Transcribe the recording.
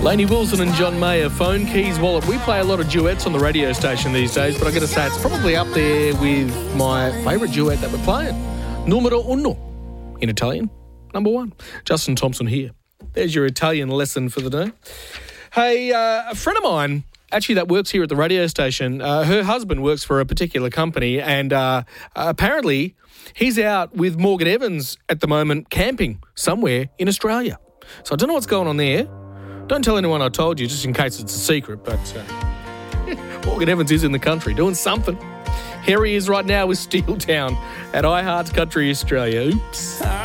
Lainey Wilson and John Mayer, Phone Keys Wallet. We play a lot of duets on the radio station these days, but I got to say, it's probably up there with my favourite duet that we're playing. Numero uno in Italian, number one. Justin Thompson here. There's your Italian lesson for the day. Hey, a friend of mine, actually that works here at the radio station, her husband works for a particular company, and apparently he's out with Morgan Evans at the moment camping somewhere in Australia. So I don't know what's going on there. Don't tell anyone I told you, just in case it's a secret, but Morgan Evans is in the country doing something. Here he is right now with Steeltown at iHeart Country Australia. Oops.